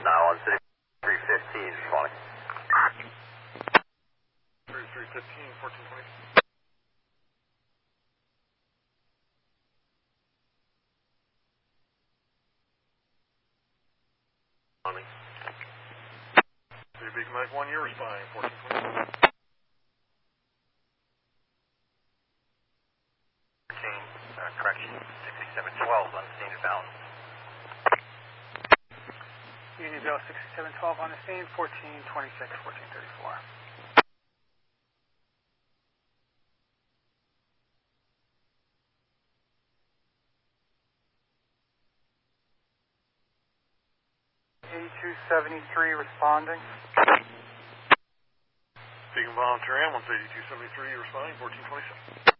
Nylon City 315 responding. 315, 1420. Big Mike 1, you're responding, 1420. Correction, 6712 on the scene of Allen. Unionville 6712 on the scene, 1426, 1434. Responding. Beacon Volunteer Ambulance 8273 responding, 1427.